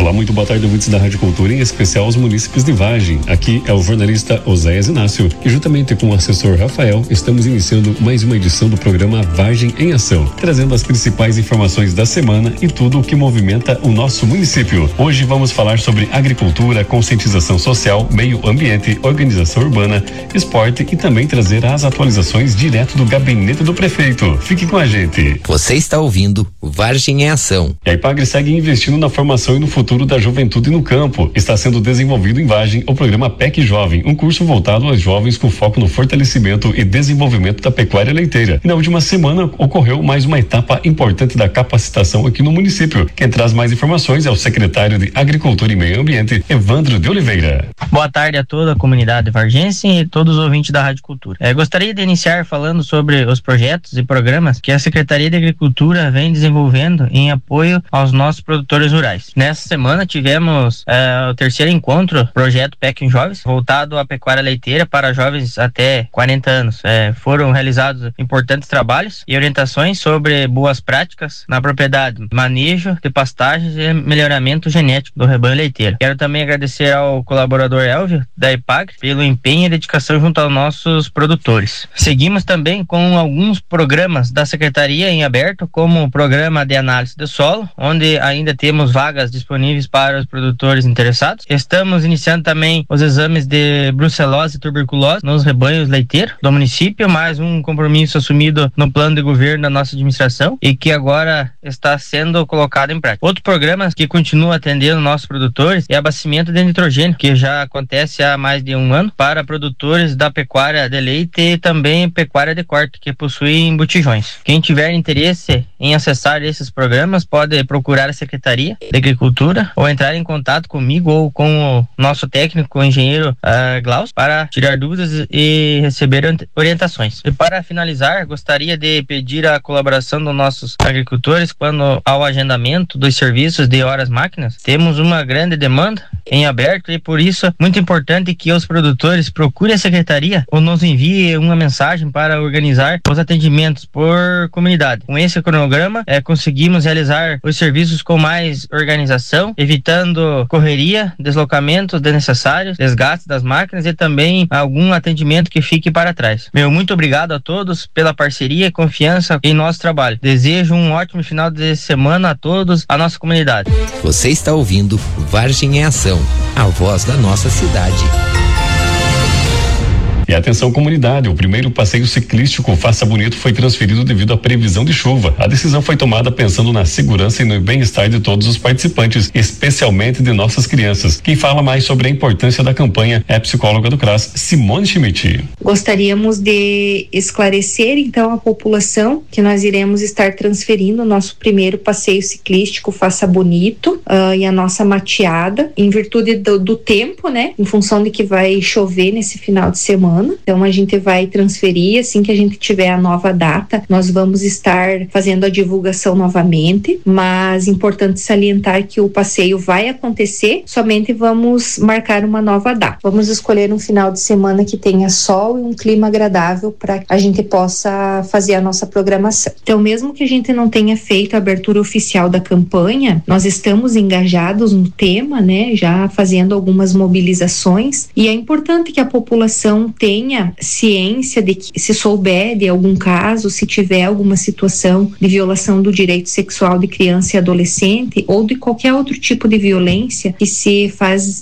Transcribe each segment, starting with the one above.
Olá, muito boa tarde, ouvintes da Rádio Cultura, em especial aos munícipes de Vargem. Aqui é o jornalista Oséias Inácio e juntamente com o assessor Rafael estamos iniciando mais uma edição do programa Vargem em Ação, trazendo as principais informações da semana e tudo o que movimenta o nosso município. Hoje vamos falar sobre agricultura, conscientização social, meio ambiente, organização urbana, esporte e também trazer as atualizações direto do gabinete do prefeito. Fique com a gente. Você está ouvindo Vargem em Ação. A IPAGRE segue investindo na formação e no futuro da juventude no campo. Está sendo desenvolvido em Vargem o programa PEC Jovem, um curso voltado aos jovens com foco no fortalecimento e desenvolvimento da pecuária leiteira. E na última semana ocorreu mais uma etapa importante da capacitação aqui no município. Quem traz mais informações é o secretário de Agricultura e Meio Ambiente, Evandro de Oliveira. Boa tarde a toda a comunidade vargense e todos os ouvintes da Rádio Cultura. Gostaria de iniciar falando sobre os projetos e programas que a Secretaria de Agricultura vem desenvolvendo em apoio aos nossos produtores rurais. Nessa semana tivemos o terceiro encontro, projeto PEC Jovens, voltado à pecuária leiteira para jovens até 40 anos. Foram realizados importantes trabalhos e orientações sobre boas práticas na propriedade, manejo de pastagens e melhoramento genético do rebanho leiteiro. Quero também agradecer ao colaborador Elvio, da IPAGRE, pelo empenho e dedicação junto aos nossos produtores. Seguimos também com alguns programas da Secretaria em aberto, como o programa de análise do solo, onde ainda temos vagas disponíveis para os produtores interessados. Estamos iniciando também os exames de brucelose e tuberculose nos rebanhos leiteiros do município, mais um compromisso assumido no plano de governo da nossa administração e que agora está sendo colocado em prática. Outro programa que continua atendendo nossos produtores é abastecimento de nitrogênio, que já acontece há mais de um ano para produtores da pecuária de leite e também pecuária de corte, que possuem botijões. Quem tiver interesse em acessar esses programas pode procurar a Secretaria de Agricultura ou entrar em contato comigo ou com o nosso técnico, o engenheiro Glaucio, para tirar dúvidas e receber orientações. E para finalizar, gostaria de pedir a colaboração dos nossos agricultores quanto ao agendamento dos serviços de horas máquinas. Temos uma grande demanda em aberto e por isso muito importante que os produtores procurem a Secretaria ou nos enviem uma mensagem para organizar os atendimentos por comunidade. Com esse cronograma, conseguimos realizar os serviços com mais organização, evitando correria, deslocamentos desnecessários, desgaste das máquinas e também algum atendimento que fique para trás. Muito obrigado a todos pela parceria e confiança em nosso trabalho. Desejo um ótimo final de semana a todos, a nossa comunidade. Você está ouvindo Vargem em Ação, a voz da nossa cidade. E atenção comunidade, o primeiro passeio ciclístico Faça Bonito foi transferido devido à previsão de chuva. A decisão foi tomada pensando na segurança e no bem-estar de todos os participantes, especialmente de nossas crianças. Quem fala mais sobre a importância da campanha é a psicóloga do CRAS, Simone Schmidt. Gostaríamos de esclarecer então a população que nós iremos estar transferindo o nosso primeiro passeio ciclístico Faça Bonito e a nossa mateada, em virtude do tempo, né? Em função de que vai chover nesse final de semana. Então a gente vai transferir, assim que a gente tiver a nova data, nós vamos estar fazendo a divulgação novamente, mas importante salientar que o passeio vai acontecer, somente vamos marcar uma nova data. Vamos escolher um final de semana que tenha sol e um clima agradável para que a gente possa fazer a nossa programação. Então, mesmo que a gente não tenha feito a abertura oficial da campanha, nós estamos engajados no tema, né, já fazendo algumas mobilizações, e é importante que a população tenha ciência de que, se souber de algum caso, se tiver alguma situação de violação do direito sexual de criança e adolescente ou de qualquer outro tipo de violência, que se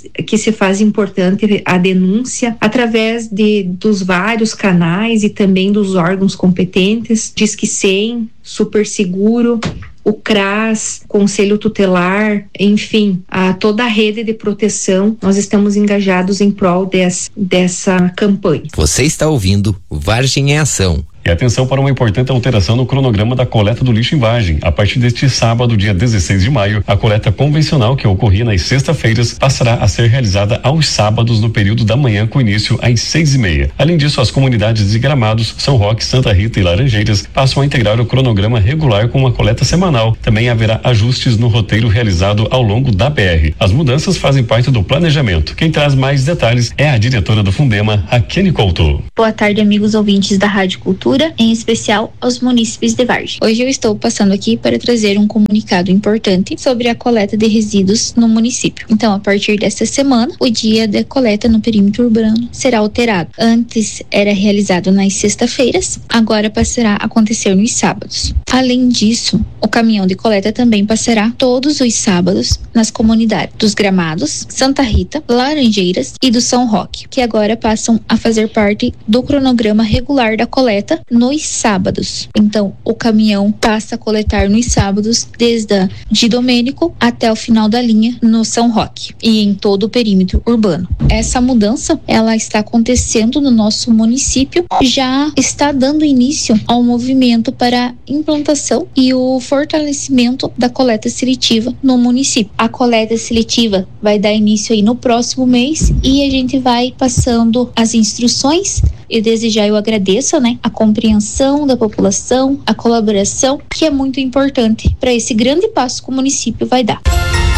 faz importante a denúncia através dos vários canais e também dos órgãos competentes, Disque 100, Super Seguro, o CRAS, Conselho Tutelar, enfim, toda a rede de proteção, nós estamos engajados em prol dessa campanha. Você está ouvindo Vargem em Ação. E atenção para uma importante alteração no cronograma da coleta do lixo em Vargem. A partir deste sábado, dia 16 de maio, a coleta convencional que ocorria nas sextas-feiras passará a ser realizada aos sábados no período da manhã com início às 6:30. Além disso, as comunidades de Gramados, São Roque, Santa Rita e Laranjeiras passam a integrar o cronograma regular com uma coleta semanal. Também haverá ajustes no roteiro realizado ao longo da BR. As mudanças fazem parte do planejamento. Quem traz mais detalhes é a diretora do Fundema, a Kenny Couto. Boa tarde, amigos ouvintes da Rádio Cultura. agricultura, em especial aos munícipes de Vargem. Hoje eu estou passando aqui para trazer um comunicado importante sobre a coleta de resíduos no município. Então, a partir desta semana, o dia da coleta no perímetro urbano será alterado. Antes era realizado nas sextas-feiras, agora passará a acontecer nos sábados. Além disso, o caminhão de coleta também passará todos os sábados nas comunidades dos Gramados, Santa Rita, Laranjeiras e do São Roque, que agora passam a fazer parte do cronograma regular da coleta nos sábados. Então, o caminhão passa a coletar nos sábados desde de Domênico até o final da linha no São Roque e em todo o perímetro urbano. Essa mudança, ela está acontecendo no nosso município, já está dando início ao movimento para a implantação e o fortalecimento da coleta seletiva no município. A coleta seletiva vai dar início aí no próximo mês e a gente vai passando as instruções. E desde já eu agradeço, a compreensão da população, a colaboração, que é muito importante para esse grande passo que o município vai dar.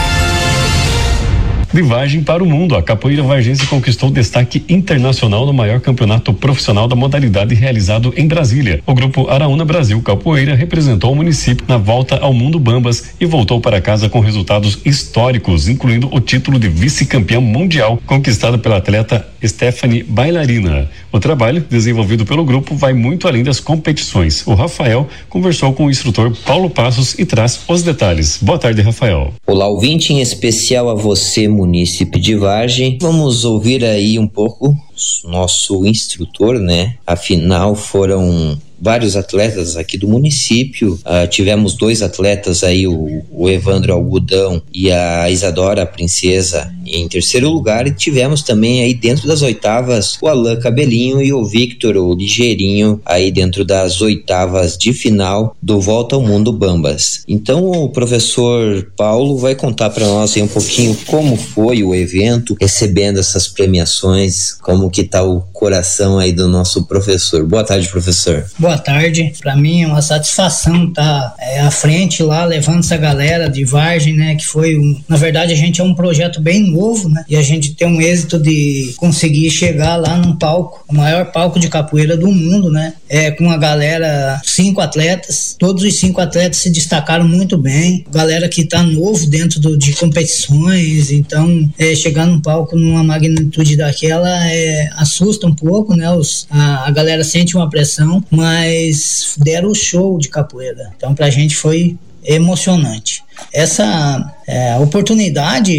De Vargem para o mundo, a capoeira vargense conquistou destaque internacional no maior campeonato profissional da modalidade realizado em Brasília. O grupo Araúna Brasil Capoeira representou o município na volta ao Mundo Bambas e voltou para casa com resultados históricos, incluindo o título de vice-campeã mundial conquistado pela atleta Stephanie Bailarina. O trabalho desenvolvido pelo grupo vai muito além das competições. O Rafael conversou com o instrutor Paulo Passos e traz os detalhes. Boa tarde, Rafael. Olá, ouvinte, em especial a você, munícipe de Vargem. Vamos ouvir aí um pouco nosso instrutor, Afinal, foram vários atletas aqui do município. Tivemos 2 atletas aí, o Evandro Algodão e a Isadora, a Princesa, em terceiro lugar, e tivemos também aí dentro das oitavas o Alain Cabelinho e o Victor, o Ligeirinho, aí dentro das oitavas de final do Volta ao Mundo Bambas. Então o professor Paulo vai contar para nós aí um pouquinho como foi o evento, recebendo essas premiações, como que tá o coração aí do nosso professor. Boa tarde, professor. Boa tarde, para mim é uma satisfação estar à frente lá, levando essa galera de Vargem, que foi na verdade a gente é um projeto bem novo, e a gente tem um êxito de conseguir chegar lá num palco, o maior palco de capoeira do mundo, com a galera, 5 atletas, todos os 5 atletas se destacaram muito bem, galera que tá novo dentro de competições, então chegar num palco numa magnitude daquela assusta um pouco, a galera sente uma pressão, mas deram o show de capoeira, então pra gente foi emocionante. Essa oportunidade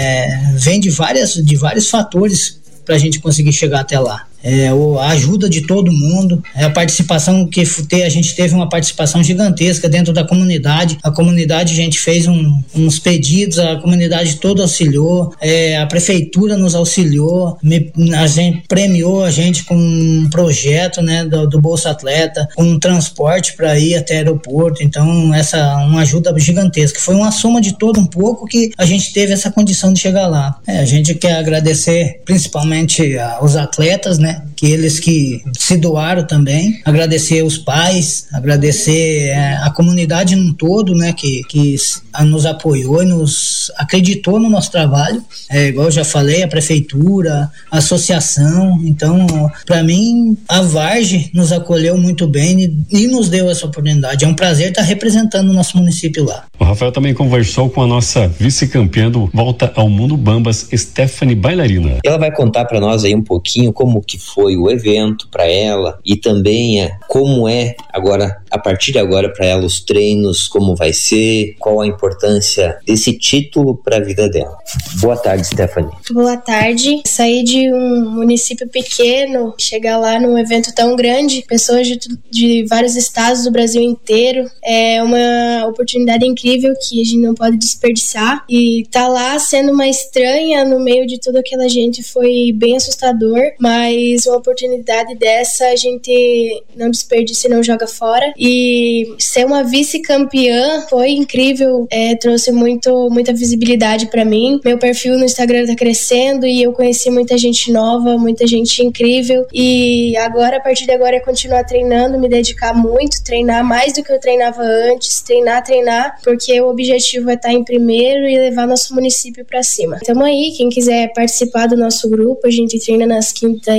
vem de vários fatores para a gente conseguir chegar até lá. A ajuda de todo mundo, a participação a gente teve uma participação gigantesca dentro da comunidade. A comunidade, a gente fez uns pedidos, a comunidade toda auxiliou, a prefeitura nos auxiliou, a gente premiou a gente com um projeto do Bolsa Atleta, com um transporte para ir até o aeroporto. Então essa uma ajuda gigantesca, foi uma soma de todo um pouco que a gente teve essa condição de chegar lá. A gente quer agradecer principalmente aos atletas, que eles que se doaram também, agradecer os pais, agradecer a comunidade num todo, que nos apoiou e nos acreditou no nosso trabalho, igual eu já falei, a prefeitura, a associação. Então, para mim, a Vargem nos acolheu muito bem e nos deu essa oportunidade. É um prazer estar representando o nosso município lá. O Rafael também conversou com a nossa vice-campeã do Volta ao Mundo Bambas, Stephanie Bailarina. Ela vai contar para nós aí um pouquinho como que foi o evento para ela e também como agora, a partir de agora, para ela os treinos, como vai ser, qual a importância desse título para a vida dela. Boa tarde, Stephanie. Boa tarde. Sair de um município pequeno, chegar lá num evento tão grande, pessoas de vários estados do Brasil inteiro, é uma oportunidade incrível que a gente não pode desperdiçar, e tá lá sendo uma estranha no meio de toda aquela gente foi bem assustador, mas uma oportunidade dessa a gente não desperdiça e não joga fora. E ser uma vice-campeã foi incrível, trouxe muita visibilidade pra mim. Meu perfil no Instagram tá crescendo e eu conheci muita gente nova, muita gente incrível, e agora, a partir de agora, é continuar treinando, me dedicar muito, treinar mais do que eu treinava antes, treinar, porque o objetivo é estar em primeiro e levar nosso município pra cima. Tamo aí, quem quiser participar do nosso grupo, a gente treina nas quintas e nas terças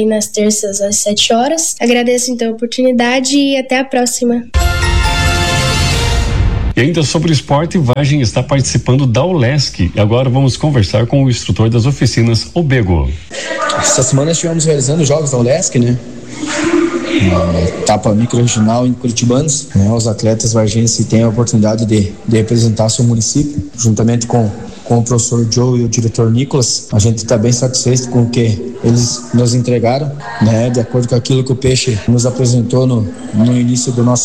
terças às 7 horas. Agradeço então a oportunidade e até a próxima. E ainda sobre o esporte, Vargem está participando da ULESC. E agora vamos conversar com o instrutor das oficinas, o Bego. Essa semana estivemos realizando jogos da ULESC, né? Etapa micro-regional em Curitibanos, né? Os atletas vargenses têm a oportunidade de representar seu município, juntamente com o professor Joe e o diretor Nicolas. A gente está bem satisfeito com o que eles nos entregaram, né? De acordo com aquilo que o Peixe nos apresentou no início do nosso